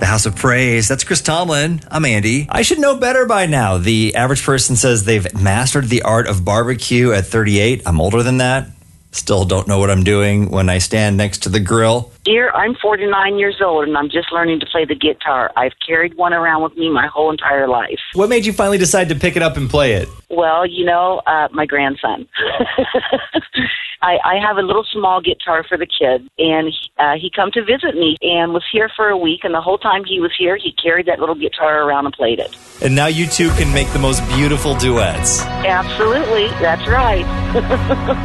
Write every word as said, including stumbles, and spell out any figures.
House of Praise. That's Chris Tomlin. I'm Andy. I should know better by now. The average person says they've mastered the art of barbecue at thirty-eight. I'm older than that. Still don't know what I'm doing when I stand next to the grill. Dear, I'm forty-nine years old, and I'm just learning to play the guitar. I've carried one around with me my whole entire life. What made you finally decide to pick it up and play it? Well, you know, uh, my grandson. I, I have a little small guitar for the kid, and he, uh, he come to visit me and was here for a week, and the whole time he was here, he carried that little guitar around and played it. And now you two can make the most beautiful duets. Absolutely, that's right.